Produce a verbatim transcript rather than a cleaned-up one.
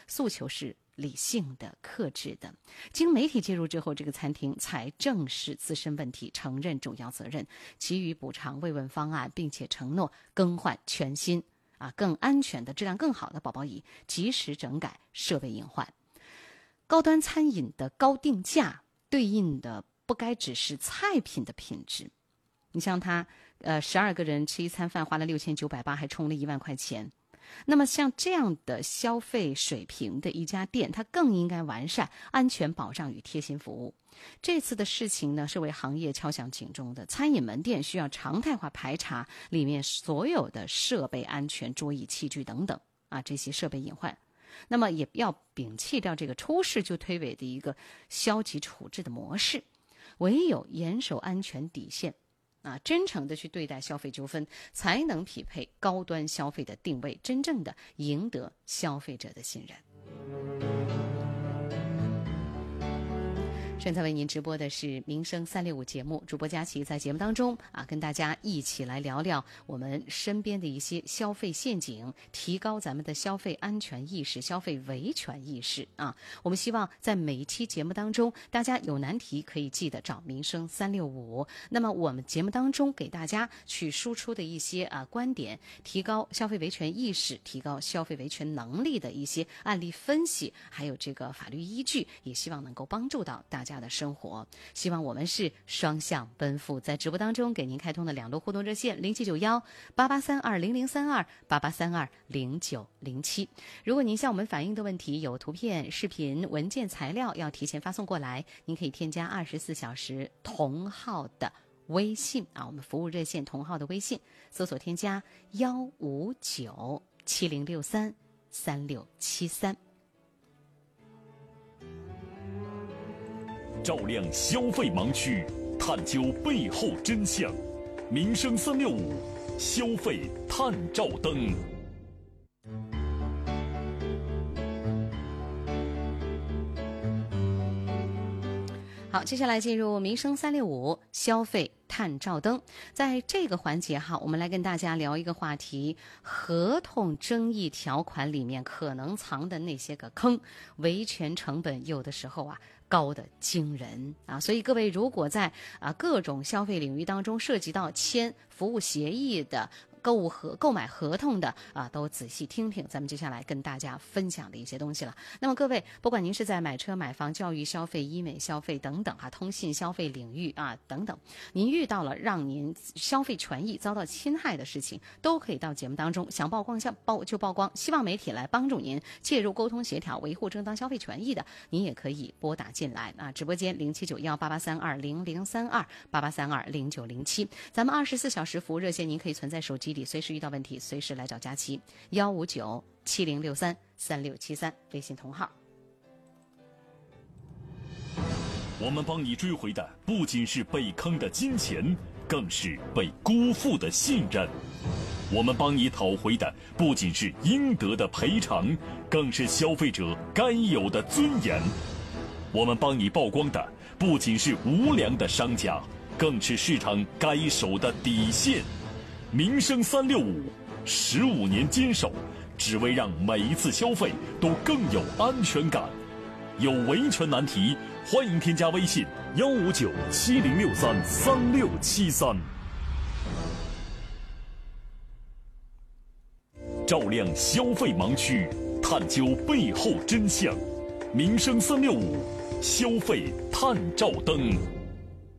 诉求是理性的、克制的。经媒体介入之后，这个餐厅才正视自身问题，承认主要责任，给予补偿慰问方案，并且承诺更换全新、啊更安全的、质量更好的宝宝椅，及时整改设备隐患。高端餐饮的高定价对应的不该只是菜品的品质。你像他，呃，十二个人吃一餐饭花了六千九百八，还充了一万块钱。那么像这样的消费水平的一家店，它更应该完善安全保障与贴心服务。这次的事情呢，是为行业敲响警钟的。餐饮门店需要常态化排查里面所有的设备安全、桌椅器具等等啊这些设备隐患。那么也要摒弃掉这个出事就推诿的一个消极处置的模式，唯有严守安全底线啊，真诚的去对待消费纠纷，才能匹配高端消费的定位，真正的赢得消费者的信任。现在为您直播的是民生三六五节目，主播佳琪在节目当中啊，跟大家一起来聊聊我们身边的一些消费陷阱，提高咱们的消费安全意识、消费维权意识啊。我们希望在每一期节目当中，大家有难题可以记得找民生三六五。那么我们节目当中给大家去输出的一些啊观点，提高消费维权意识、提高消费维权能力的一些案例分析，还有这个法律依据，也希望能够帮助到大家的生活。希望我们是双向奔赴。在直播当中给您开通的两路互动热线零七九幺八八三二零零三二八八三二零九零七。如果您向我们反映的问题有图片、视频、文件、材料要提前发送过来，您可以添加二十四小时同号的微信啊，我们服务热线同号的微信，搜索添加幺五九七零六三三六七三。 照亮消费盲区，探究背后真相。民生三六五，消费探照灯。 好，接下来进入民生三六五消费探照灯。在这个环节哈，我们来跟大家聊一个话题：合同争议条款里面可能藏的那些个坑，维权成本有的时候啊高的惊人啊！所以各位如果在啊各种消费领域当中涉及到签服务协议的、购物合购买合同的啊，都仔细听听咱们接下来跟大家分享的一些东西了。那么各位，不管您是在买车、买房、教育消费、医美消费等等啊，通信消费领域啊等等，您遇到了让您消费权益遭到侵害的事情，都可以到节目当中想曝光曝就曝光。希望媒体来帮助您介入沟通协调，维护正当消费权益的，您也可以拨打进来啊，直播间零七九幺八八三二零零三二八八三二零九零七，咱们二十四小时服务热线，您可以存在手机里，随时遇到问题随时来找佳琪，幺五九七零六三三六七三，微信同号。 我们帮你追回的不仅是被坑的金钱，更是被辜负的信任。我们帮你讨回的不仅是应得的赔偿，更是消费者该有的尊严。我们帮你曝光的不仅是无良的商家，更是市场该守的底线。民生三六五，十五年坚守，只为让每一次消费都更有安全感。有维权难题，欢迎添加微信幺五九七零六三三六七三。照亮消费盲区，探究背后真相。民生三六五，消费探照灯。